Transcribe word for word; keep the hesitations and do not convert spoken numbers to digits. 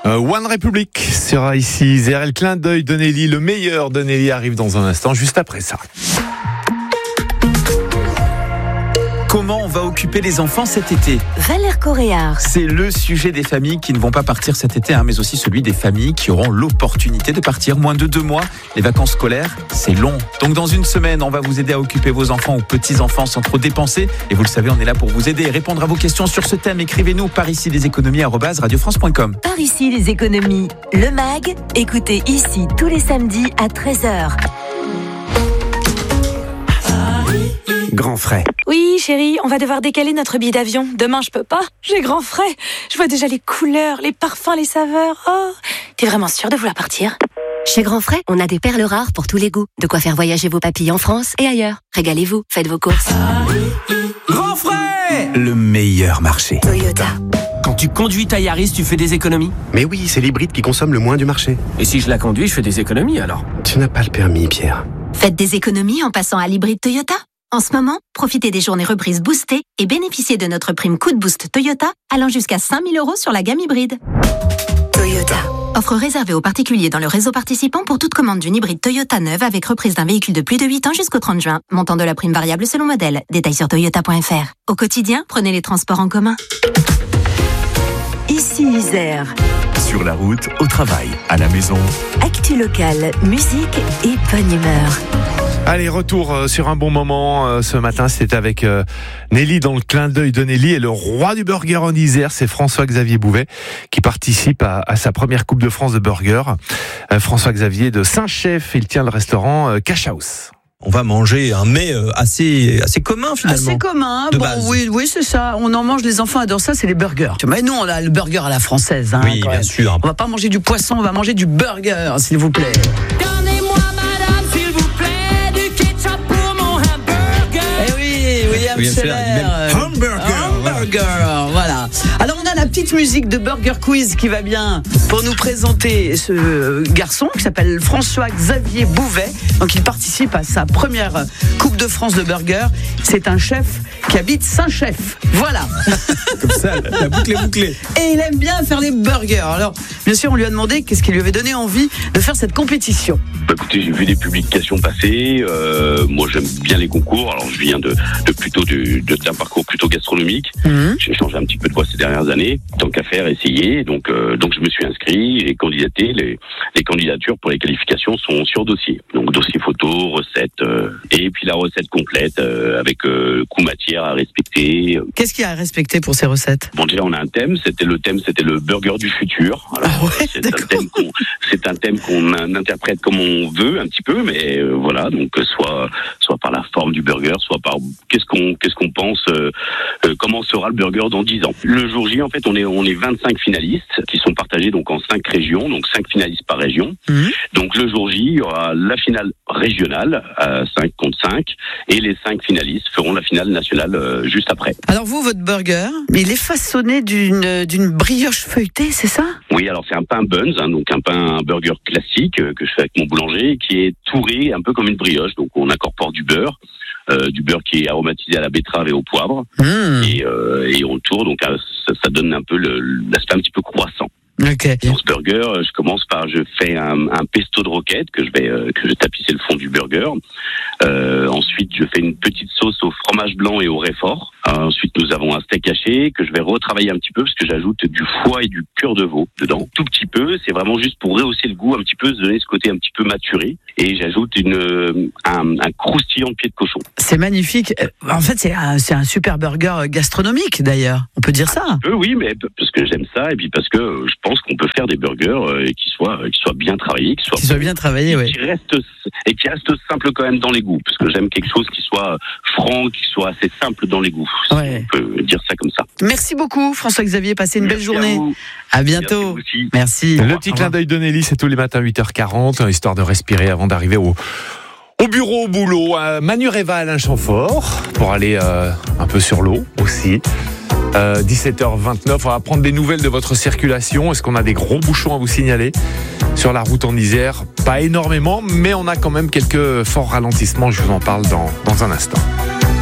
Euh, One Republic sera ici. Isère, le clin d'œil de Nelly, le meilleur de Nelly arrive dans un instant, juste après ça. Comment on va occuper les enfants cet été ? Valère Coréard. C'est le sujet des familles qui ne vont pas partir cet été, hein, mais aussi celui des familles qui auront l'opportunité de partir moins de deux mois. Les vacances scolaires, c'est long. Donc dans une semaine, on va vous aider à occuper vos enfants ou petits-enfants sans trop dépenser. Et vous le savez, on est là pour vous aider et répondre à vos questions sur ce thème. Écrivez-nous par ici les économies arobase radio france point com. Par ici les économies. Le mag, écoutez ici tous les samedis à treize heures. Grand frais. Oui, chérie, on va devoir décaler notre billet d'avion. Demain, je peux pas. J'ai grand frais. Je vois déjà les couleurs, les parfums, les saveurs. Oh, t'es vraiment sûre de vouloir partir ? Chez Grand Frais, on a des perles rares pour tous les goûts. De quoi faire voyager vos papilles en France et ailleurs. Régalez-vous, faites vos courses. Grand frais, Le meilleur marché. Toyota. Quand tu conduis ta Yaris, tu fais des économies. Mais oui, c'est l'hybride qui consomme le moins du marché. Et si je la conduis, je fais des économies alors. Tu n'as pas le permis, Pierre. Faites des économies en passant à l'hybride Toyota. En ce moment, profitez des journées reprises boostées et bénéficiez de notre prime coup de boost Toyota allant jusqu'à cinq mille euros sur la gamme hybride. Toyota. Offre réservée aux particuliers dans le réseau participant pour toute commande d'une hybride Toyota neuve avec reprise d'un véhicule de plus de huit ans jusqu'au trente juin. Montant de la prime variable selon modèle. Détails sur toyota point f r. Au quotidien, prenez les transports en commun. Ici Isère. Sur la route, au travail, à la maison. Actu locale, musique et bonne humeur. Allez, retour euh, sur un bon moment. Euh, ce matin, c'était avec euh, Nelly dans le clin d'œil de Nelly. Et le roi du burger en Isère, c'est François-Xavier Bouvet qui participe à, à sa première Coupe de France de burger. Euh, François-Xavier de Saint-Chef, il tient le restaurant euh, Cash House. On va manger un mets assez assez commun finalement. Assez commun, de bon base. oui oui c'est ça. On en mange, les enfants adorent ça, c'est les burgers. Mais nous on a le burger à la française. Hein, oui quand bien même. sûr. On va pas manger du poisson, on va manger du burger, s'il vous plaît. Donnez-moi madame s'il vous plaît du ketchup pour mon hamburger. Eh oui, William Oui, Scheller. hamburger. Hamburger, voilà. Alors on a la petite musique de Burger Quiz qui va bien pour nous présenter ce garçon qui s'appelle François-Xavier Bouvet. Donc il participe à sa première Coupe de France de burger. C'est un chef qui habite Saint-Chef. Voilà. Comme ça, la boucle est bouclée. Et il aime bien faire les burgers. Alors, bien sûr, on lui a demandé qu'est-ce qui lui avait donné envie de faire cette compétition. Bah, écoutez, j'ai vu des publications passer. Euh, moi, j'aime bien les concours. Alors, je viens de, de plutôt de, de, d'un parcours plutôt gastronomique. Mmh. J'ai changé un petit peu de voie ces dernières années. Tant qu'à faire, essayer. Donc, euh, donc, je me suis inscrit et candidaté. Les, les candidatures pour les qualifications sont sur dossier. Donc, dossier photo, recette, euh, et puis la recette complète euh, avec euh, coût matière à respecter. Qu'est-ce qu'il y a à respecter pour ces recettes ? Bon, déjà, on a un thème. C'était le thème, c'était le burger du futur. Alors, ah ouais, c'est, un thème qu'on, c'est un thème qu'on interprète comme on veut un petit peu, mais euh, voilà. Donc, soit, soit par la forme du burger, soit par qu'est-ce qu'on, qu'est-ce qu'on pense, euh, euh, comment sera le burger dans dix ans. Le jour J, en fait, on est, on est vingt-cinq finalistes qui sont partagés donc en cinq régions, donc cinq finalistes par région. Mmh. Donc, le jour J, il y aura la finale régionale à cinq contre cinq et les cinq finalistes feront la finale nationale euh, juste après. Alors vous, votre burger, il est façonné d'une, d'une brioche feuilletée, c'est ça ? Oui, alors c'est un pain buns, hein, donc un pain un burger classique euh, que je fais avec mon boulanger, qui est touré un peu comme une brioche. Donc on incorpore du beurre, euh, du beurre qui est aromatisé à la betterave et au poivre, mmh. et, euh, et on le tourne, donc euh, ça, ça donne un peu le, l'aspect un petit peu croissant. Okay. Dans ce burger, je commence par, je fais un, un pesto de roquette que je vais euh, que je vais tapisser le fond du burger. Euh, ensuite, je fais une petite sauce au fromage blanc et au réfort. Euh, ensuite, nous avons un steak haché que je vais retravailler un petit peu parce que j'ajoute du foie et du cœur de veau dedans. Tout petit peu, c'est vraiment juste pour rehausser le goût un petit peu, se donner ce côté un petit peu maturé. Et j'ajoute une un, un croustillant de pied de cochon. C'est magnifique. En fait, c'est un, c'est un super burger gastronomique d'ailleurs. On peut dire ça. Un peu, oui, mais parce que j'aime ça et puis parce que je pense qu'on peut faire des burgers qui soient qui soient bien travaillés, qui soient, qui soient bien travaillés, oui. Qui restent et qui restent simples quand même dans les goûts, parce que j'aime quelque chose qui soit franc, qui soit assez simple dans les goûts. Ouais. Si on peut dire ça comme ça. Merci beaucoup, François-Xavier. Passez une Merci belle journée. À, à bientôt. Merci. Merci. Le petit clin d'œil de Nelly, c'est tous les matins huit heures quarante, histoire de respirer avant d'arriver au Au bureau, au boulot, à Manureva, Alain Chamfort, pour aller euh, un peu sur l'eau aussi. Euh, dix-sept heures vingt-neuf, on va prendre des nouvelles de votre circulation. Est-ce qu'on a des gros bouchons à vous signaler sur la route en Isère? Pas énormément, mais on a quand même quelques forts ralentissements. Je vous en parle dans, dans un instant.